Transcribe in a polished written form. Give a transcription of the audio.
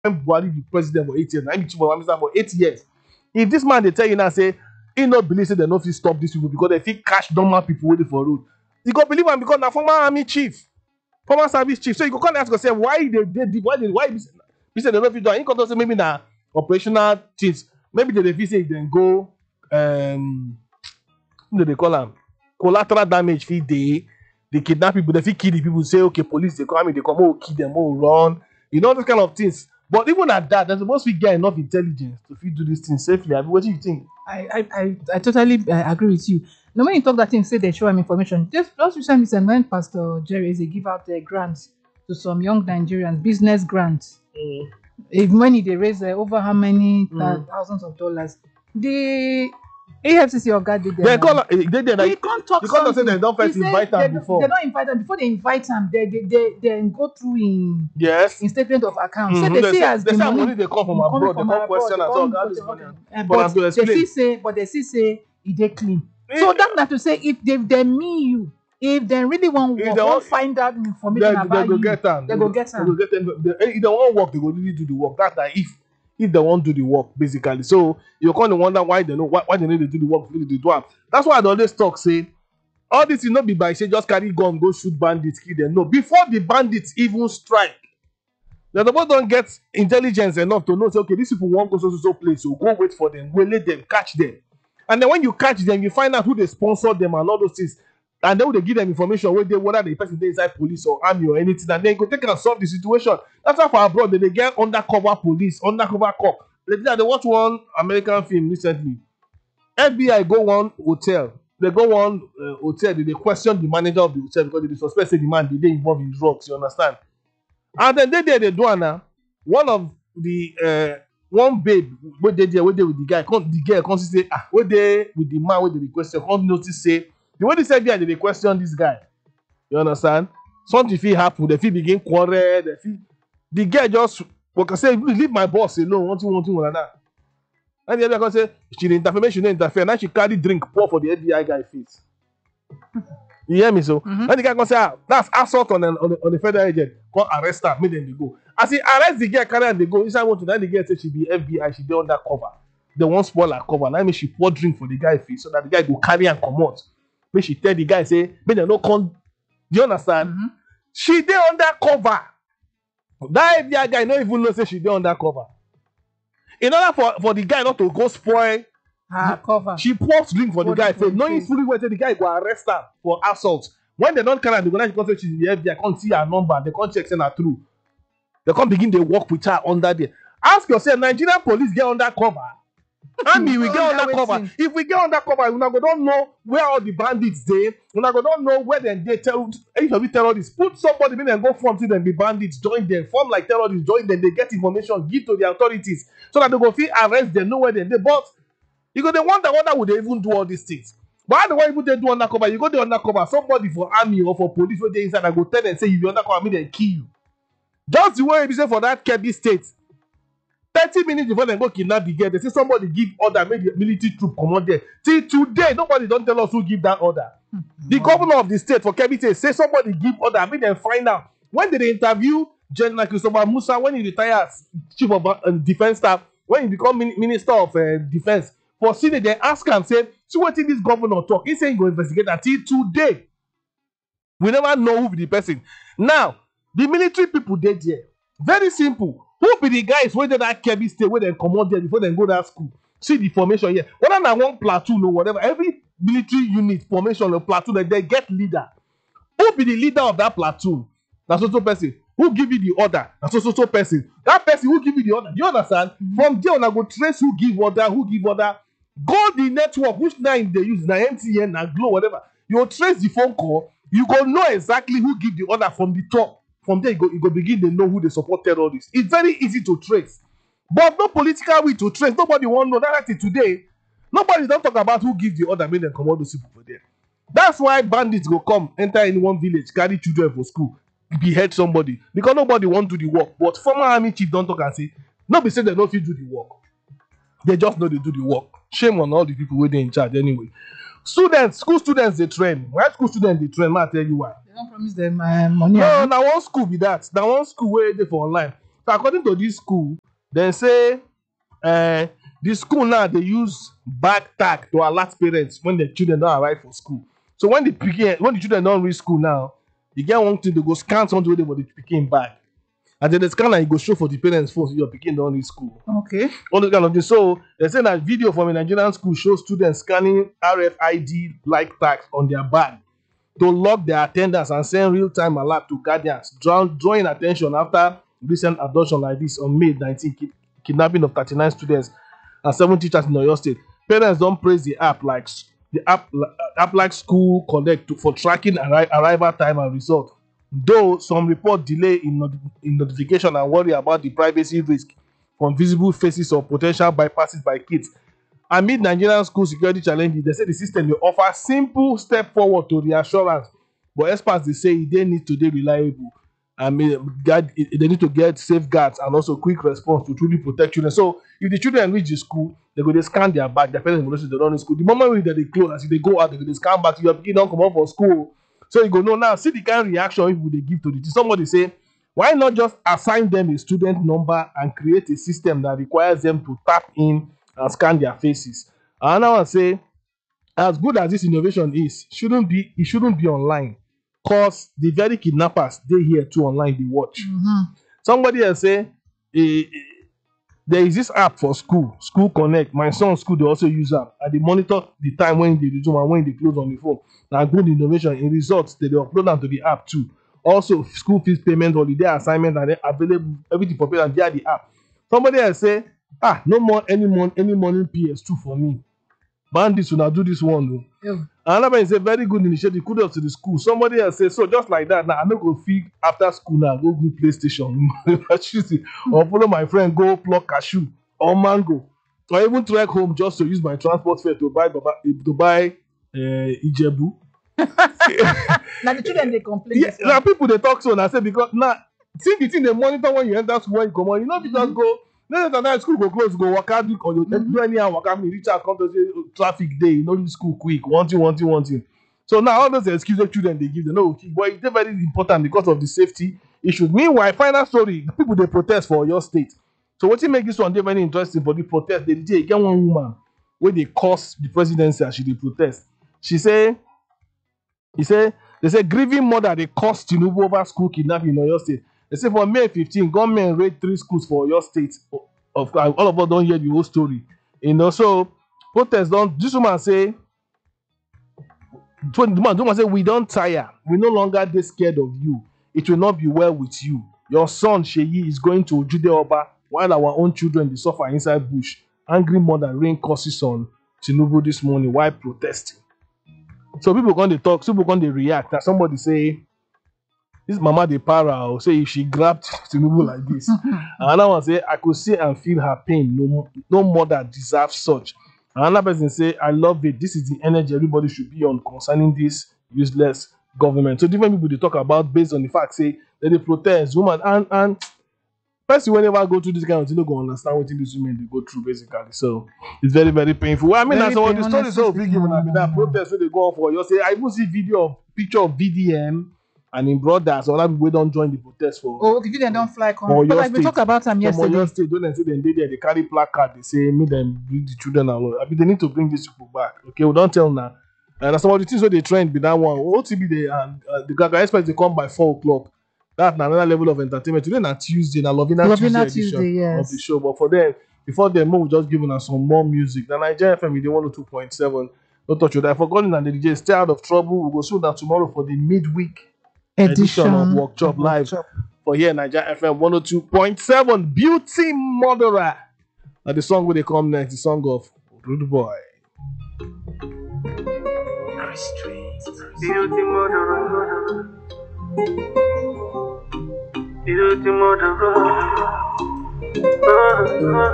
Buhari be president for 8 years, I be chief of army staff for 8 years. If this man they tell you now say he no believe say they no fit stop these people because they fit catch normal people waiting for road, you go believe him because na former army chief, former service chief. So you go come ask yourself why be say they no fit do it. He come talk say maybe na operational things. Maybe they fit say then go what do they call them? Collateral damage fit dey. They kidnap people, they fit kill the people, say okay, police they come, they come, oh kill them, oh run, you know, those kind of things. But even at that, they're supposed to get enough intelligence to fit do these things safely. What do you think? I totally agree with you. Now when you talk that thing, say they show them information. Just recently, when Pastor Jerry they give out grants to some young Nigerians, business grants. If money they raise over how many thousands of dollars, the AFCC or God did them. They call they can't talk. Because they say they don't first invite them before. They don't invite them before they invite them. They go through in statement of account. So they see as the money they come from abroad. They come question as well. But they say it they clean. So that's to say if they mean you. If they really want work, they won't find out information about you. They go get them. If they want work, they will really do the work. That's like if they won't do the work, basically. So you're kind of wonder why they know why they need to do the work. They do it. That's why I always talk say all this will not be by say just carry gun go shoot bandits, kill them. No, before the bandits even strike, the both don't get intelligence enough to know say okay, these people won't go so place, so go wait for them, we'll let them catch them, and then when you catch them, you find out who they sponsor them and all those things. And then they give them information whether the person is inside police or army or anything, and then go take and solve the situation. That's why for abroad they get undercover police, undercover cop. They watch one American film recently. FBI go one hotel. They go one hotel. They question the manager of the hotel because they suspect say the man they involved in drugs. You understand? And then they do now. One of the one babe where they with the guy. The girl comes say where they with the man where they question. Come notice say. The way they said there, they question this guy. You understand? Something feel happen, they feel begin quarrel, the guy just say, leave my boss alone, one thing like that. And the other guy say, she didn't interfere, she didn't interfere. Now she carry drink pour for the FBI guy face. You hear me so? And the guy gonna say, that's assault on the federal agent. Come arrest her, make them they go. As he arrest the girl, carry and they go. Inside want to the girl say she be FBI, she be undercover. They won't spoil her cover. Now she pour drink for the guy face so that the guy go carry and come out. When she tell the guy, say, may they no come. Do you understand? She dey undercover. That FBI guy not even know say she dey undercover. In order for the guy not to go spoil her cover, she pours drink for the guy face, knowing fully well the guy go arrest her for assault. When they don't carry her, they go now say she's the FBI, can't see her number, they can't check send her through. They can't begin to work with her under there. Ask yourself, Nigerian police get undercover. Army we get undercover. If we get undercover, we don't know where all the bandits dey. We don't know where they tell each of the terrorists. Put somebody in and go form to them, be bandits, join them, form like terrorists, join them. They get information, give to the authorities so that they go feel arrest them, know where they. But you go they wonder would they even do all these things. But the way people they do undercover, you go the undercover. Somebody for army or for police where they inside, I go tell them say you be undercover, me they kill you. Just the way you say for that Kebbi state. 30 minutes before they go kidnap the girl, they say somebody give order, make the military troop come on there. Till today, nobody don't tell us who give that order. The governor of the state for Kebbi State say somebody give order, make them find out. When did they interview General Christopher Musa when he retired as chief of defense staff, when he become minister of defense, for Senate, they ask him, say, see what this governor talk. He say he go investigate until today. We never know who be the person. Now, the military people did there. Very simple. Who be the guys where that Kebbi State where they come out there before they go to that school? See the formation here. Whether na one platoon or whatever, every military unit formation or platoon, they get leader. Who be the leader of that platoon? That's also person. Who give you the order? That's also person. That person who give you the order. Do you understand? From there on, I go trace who give order. Go the network, which nine they use, na MTN, na Glo, whatever. You trace the phone call. You go know exactly who give the order from the top. From there, you go begin to know who they support terrorists. It's very easy to trace. But no political way to trace. Nobody won't know. That's it today. Nobody don't talk about who gives the order, make them come out those people for there. That's why bandits go come, enter in one village, carry children for school, behead somebody. Because nobody want to do the work. But former army chief don't talk and say, nobody say they don't fit do the work. They just know they do the work. Shame on all the people who they in charge anyway. School students, they train. Why school students, they train? I'll tell you why. They don't promise them money. No, now one school be that. Now one school where they for online. So according to this school, they say the school now they use back tag to alert parents when the children don't arrive for school. So when the children don't reach school now, you get one thing to go scan something for the pikin bag. And then the scanner you go show for the parents' phone so your pikin don't reach school. Okay. All those kind of things. So they say that video from a Nigerian school shows students scanning RFID like tags on their bag to log their attendance and send real-time alert to guardians, drawing attention after recent abduction like this on May 19, kidnapping of 39 students and 7 teachers in Oyo State. Parents don't praise the app like School Connect for tracking arrival time and result. Though some report delay in notification and worry about the privacy risk from visible faces or potential bypasses by kids. Amid Nigerian school security challenges, they say the system will offer simple step forward to reassurance, but experts they say they need to be reliable. They need to get safeguards and also quick response to truly protect children. So if the children reach the school, they go they scan their bag, their parents will they run in school. The moment they close, as if they go out, they go they scan back to your pikin don't come out for school. So you go no now see the kind of reaction people they give to the teacher. Somebody say, why not just assign them a student number and create a system that requires them to tap in and scan their faces? And I want to say, as good as this innovation is, it shouldn't be online, cause the very kidnappers they here too online they watch. Somebody else say there is this app for School Connect. My son's school they also use app and they monitor the time when they resume and when they close on the phone. Now good innovation. In results, they upload them to the app too. Also school fees payment, holiday assignment, and then available everything for parents via the app. Somebody else say, no more any morning PS2 for me. Bandits will not do this one though. Another man say very good initiative, kudos to the school. Somebody else say, so just like that now I'm not gonna feed after school now go PlayStation or follow my friend go pluck cashew or mango or even trek home just to use my transport fare to buy Ijebu. Now the children they complain. Yeah, now people they talk so and I say because now see the thing they monitor when you enter school when you come on, you know just go. Later that school go close, go work out or you do anyhow work out, reach out, come to say traffic day, you know the school quick, one thing. So now all those excuses children they give, they know, but it's very important because of the safety issues. Meanwhile, final story, the people they protest for your state. So what make this one very interesting for the protest? They get one woman where they curse the presidency as she they protest. They say grieving mother they cost Tinubu over school kidnapping in Oyo State. They say for May 15, government raid 3 schools for your state. Of all of us don't hear the whole story. So protest don't. This woman say, we don't tire. We no longer they scared of you. It will not be well with you. Your son Sheyi is going to Jude Oba while our own children they suffer inside bush. Angry mother rain curses on Tinubu this morning while protesting. So people going to talk, people going to react. That somebody say, this mama the para or say if she grabbed Tinubu like this. Another one say I could see and feel her pain. No mother deserves such. Another person say I love it. This is the energy everybody should be on concerning this useless government. So different people they talk about based on the fact say that they protest women and person whenever go through this kind of thing, you don't understand what these women they go through basically. So it's very very painful. Well, I mean that's what the story is so big. That protest they go on for. You say I even see picture of VDM. And in brothers, other people don't join the protest for. Oh, okay, they don't fly. But like we talked about them yesterday. Your state, don't say they there, they carry placard, they say, me them bring the children along. I mean, they need to bring these people back. Okay, we don't tell now. And that's some of the things where they trend be that one. OTB, the Gaga Express, they come by 4 o'clock. That's another level of entertainment. Today, na Tuesday, na Lovina Tuesday yes. of the show. But for them, before them, we just giving us some more music. The Nigeria FM, they 102.7. Don't touch you that. For God and the DJ, stay out of trouble. We'll go soon now tomorrow for the midweek edition of Workshop Live for here Nigeria FM 102.7. Beauty Murderer. And the song where they come next, the song of Rude Boy. Beauty Murderer. Beauty Murderer.